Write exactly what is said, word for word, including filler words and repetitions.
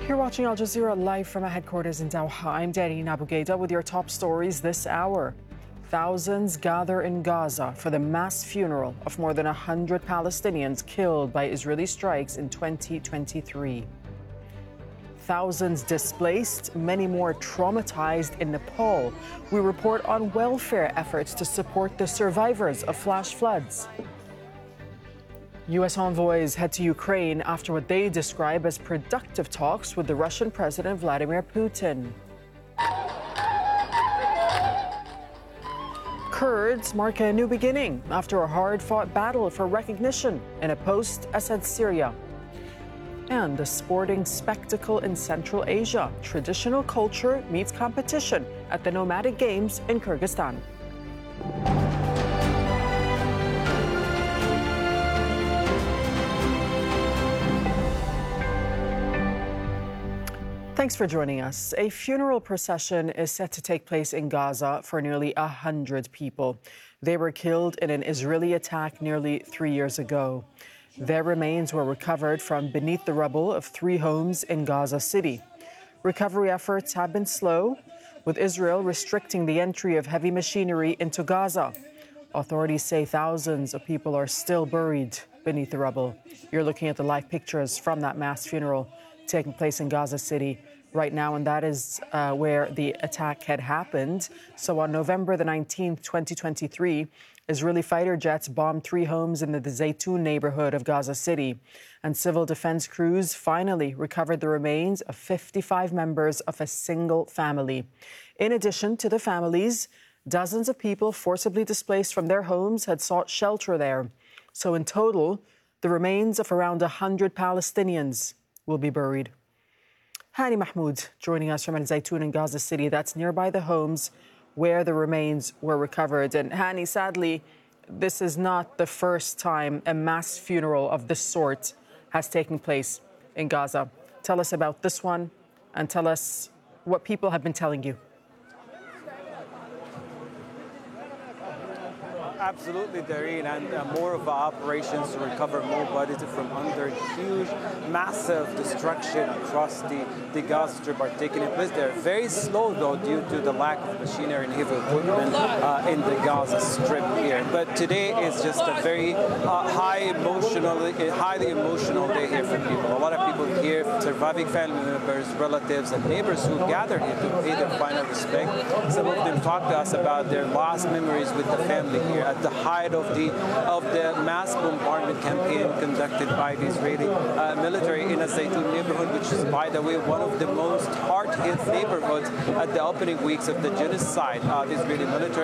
You're watching Al Jazeera live from our headquarters in Doha. I'm Darine Abugaida with your top stories this hour. Thousands gather in Gaza for the mass funeral of more than one hundred Palestinians killed by Israeli strikes in twenty twenty-three. Thousands displaced, many more traumatized in Nepal. We report on welfare efforts to support the survivors of flash floods. U S envoys head to Ukraine after what they describe as productive talks with the Russian President Vladimir Putin. Kurds mark a new beginning after a hard-fought battle for recognition in a post-Assad Syria. And a sporting spectacle in Central Asia. Traditional culture meets competition at the Nomadic Games in Kyrgyzstan. Thanks for joining us. A funeral procession is set to take place in Gaza for nearly one hundred people. They were killed in an Israeli attack nearly three years ago. Their remains were recovered from beneath the rubble of three homes in Gaza City. Recovery efforts have been slow, with Israel restricting the entry of heavy machinery into Gaza. Authorities say thousands of people are still buried beneath the rubble. You're looking at the live pictures from that mass funeral taking place in Gaza City right now, and that is uh, where the attack had happened. So on November the nineteenth, twenty twenty-three, Israeli fighter jets bombed three homes in the Zaytun neighborhood of Gaza City, and civil defense crews finally recovered the remains of fifty-five members of a single family. In addition to the families, dozens of people forcibly displaced from their homes had sought shelter there. So in total, the remains of around one hundred Palestinians will be buried. Hani Mahmoud joining us from Al Zaytun in Gaza City. That's nearby the homes where the remains were recovered. And Hani, sadly, this is not the first time a mass funeral of this sort has taken place in Gaza. Tell us about this one and tell us what people have been telling you. Absolutely, Darine, and uh, more of our operations to recover more bodies from under huge, massive destruction across the, the Gaza Strip are taking place. They're very slow, though, due to the lack of machinery and heavy equipment uh, in the Gaza Strip here. But today is just a very uh, high emotional, highly emotional day here for people. A lot of people here, surviving family members, relatives, and neighbors who gathered here to pay their final respect. Some of them talked to us about their last memories with the family here at the height of the of the mass bombardment campaign conducted by the Israeli uh, military in a Zaytun neighborhood, which is, by the way, one of the most hard-hit neighborhoods at the opening weeks of the genocide. Uh, the Israeli military